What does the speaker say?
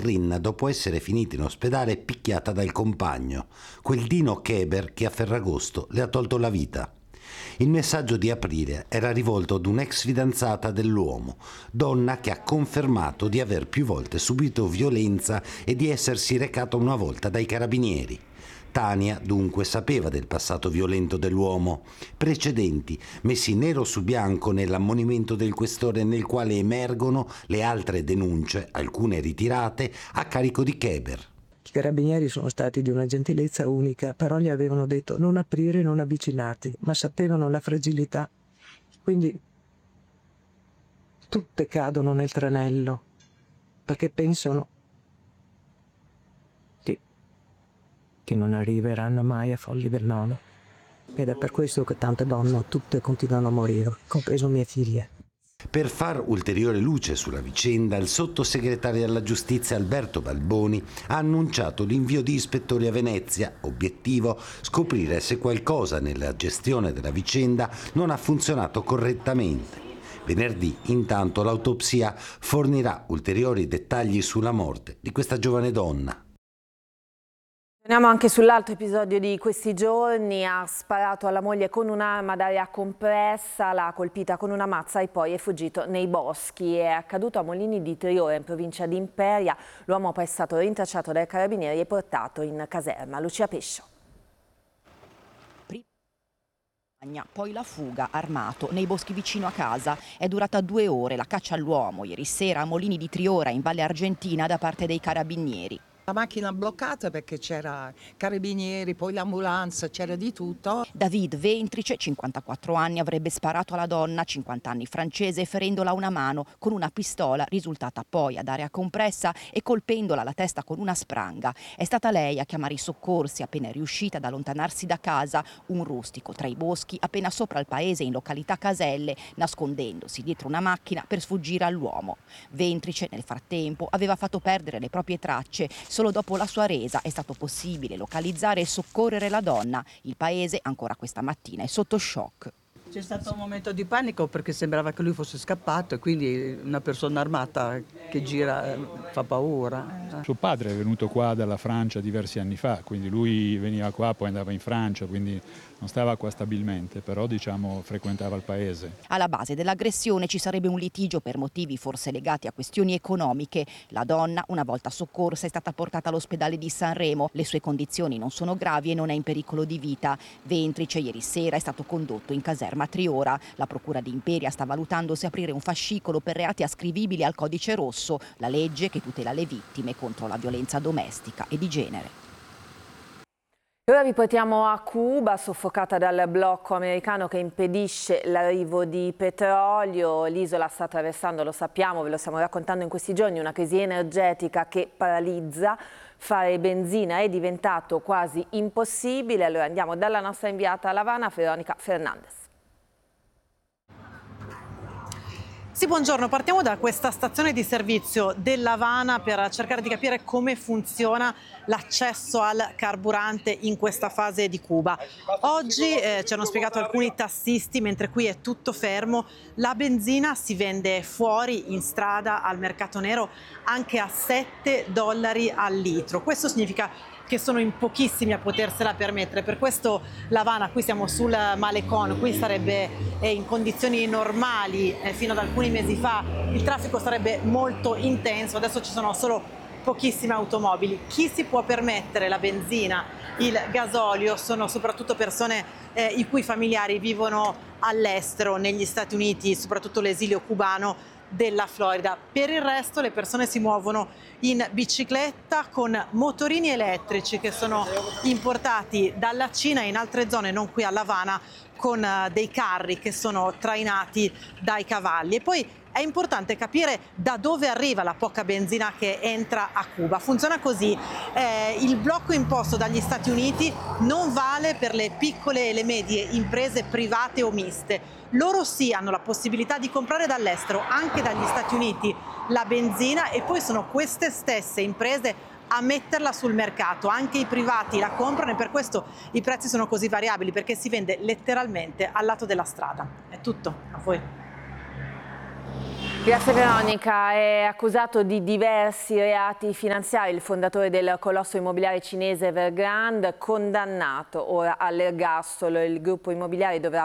Serrin dopo essere finita in ospedale picchiata dal compagno, quel Dino Keber che a Ferragosto le ha tolto la vita. Il messaggio di aprile era rivolto ad un'ex fidanzata dell'uomo, donna che ha confermato di aver più volte subito violenza e di essersi recata una volta dai carabinieri. Tania dunque sapeva del passato violento dell'uomo, precedenti messi nero su bianco nell'ammonimento del questore, nel quale emergono le altre denunce, alcune ritirate, a carico di Keber. I carabinieri sono stati di una gentilezza unica, però gli avevano detto non aprire, non avvicinarti, ma sapevano la fragilità. Quindi tutte cadono nel tranello, perché pensano che non arriveranno mai a Folli del Nono. Ed è per questo che tante donne, tutte continuano a morire, compreso mie figlie. Per far ulteriore luce sulla vicenda, il sottosegretario alla giustizia Alberto Balboni ha annunciato l'invio di ispettori a Venezia. Obiettivo: scoprire se qualcosa nella gestione della vicenda non ha funzionato correttamente. Venerdì, intanto, l'autopsia fornirà ulteriori dettagli sulla morte di questa giovane donna. Torniamo anche sull'altro episodio di questi giorni. Ha sparato alla moglie con un'arma d'aria compressa, l'ha colpita con una mazza e poi è fuggito nei boschi. È accaduto a Molini di Triora, in provincia di Imperia. L'uomo poi è stato rintracciato dai carabinieri e portato in caserma. Lucia Pescio. Poi la fuga armato nei boschi vicino a casa. È durata 2 ore la caccia all'uomo ieri sera a Molini di Triora, in Valle Argentina, da parte dei carabinieri. La macchina bloccata perché c'era carabinieri, poi l'ambulanza, c'era di tutto. David Ventrice, 54 anni, avrebbe sparato alla donna, 50 anni, francese, ferendola a una mano con una pistola, risultata poi ad aria compressa, e colpendola alla testa con una spranga. È stata lei a chiamare i soccorsi appena è riuscita ad allontanarsi da casa, un rustico tra i boschi appena sopra il paese in località Caselle, nascondendosi dietro una macchina per sfuggire all'uomo. Ventrice nel frattempo aveva fatto perdere le proprie tracce. Solo dopo la sua resa è stato possibile localizzare e soccorrere la donna. Il paese ancora questa mattina è sotto shock. C'è stato un momento di panico perché sembrava che lui fosse scappato, e quindi una persona armata che gira fa paura. Suo padre è venuto qua dalla Francia diversi anni fa, quindi lui veniva qua, poi andava in Francia, quindi non stava qua stabilmente, però frequentava il paese. Alla base dell'aggressione ci sarebbe un litigio per motivi forse legati a questioni economiche. La donna, una volta soccorsa, è stata portata all'ospedale di Sanremo. Le sue condizioni non sono gravi e non è in pericolo di vita. Ventrice ieri sera è stato condotto in caserma a Triora. La procura di Imperia sta valutando se aprire un fascicolo per reati ascrivibili al codice rosso, la legge che tutela le vittime contro la violenza domestica e di genere. E ora vi portiamo a Cuba, soffocata dal blocco americano che impedisce l'arrivo di petrolio. L'isola sta attraversando, lo sappiamo, ve lo stiamo raccontando in questi giorni, una crisi energetica che paralizza. Fare benzina è diventato quasi impossibile. Allora andiamo dalla nostra inviata a La Habana, Veronica Fernandez. Sì, buongiorno. Partiamo da questa stazione di servizio della Habana per cercare di capire come funziona l'accesso al carburante in questa fase di Cuba. Oggi ci hanno spiegato alcuni tassisti, mentre qui è tutto fermo, la benzina si vende fuori in strada al mercato nero anche a $7 al litro. Questo significa che sono in pochissimi a potersela permettere. Per questo La Habana, qui siamo sul Malecón, qui sarebbe in condizioni normali, fino ad alcuni mesi fa il traffico sarebbe molto intenso, adesso ci sono solo pochissime automobili. Chi si può permettere la benzina, il gasolio, sono soprattutto persone i cui familiari vivono all'estero, negli Stati Uniti, soprattutto l'esilio cubano della Florida. Per il resto le persone si muovono in bicicletta con motorini elettrici che sono importati dalla Cina e in altre zone, non qui a La Habana, con dei carri che sono trainati dai cavalli. E poi è importante capire da dove arriva la poca benzina che entra a Cuba. Funziona così: il blocco imposto dagli Stati Uniti non vale per le piccole e le medie imprese private o miste. Loro sì hanno la possibilità di comprare dall'estero, anche dagli Stati Uniti, la benzina, e poi sono queste stesse imprese a metterla sul mercato. Anche i privati la comprano e per questo i prezzi sono così variabili, perché si vende letteralmente al lato della strada. È tutto, a voi. Grazie Veronica. È accusato di diversi reati finanziari il fondatore del colosso immobiliare cinese Evergrande, condannato ora all'ergastolo. Il gruppo immobiliare dovrà